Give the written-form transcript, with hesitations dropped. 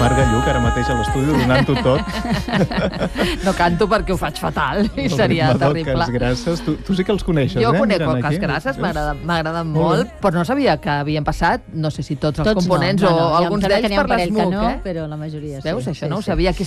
Marc Galluk, ara mateix a l'estudi, donant-ho tot. No canto perquè ho faig fatal i seria terrible. Cas Grasses, tu sí que els coneixes, Jo conec Cas Grasses, m'agraden molt, però no sabia que havien passat, no sé si tots els components o alguns d'ells per l'SMUC. però la majoria sí. Veus, això no ho sabia.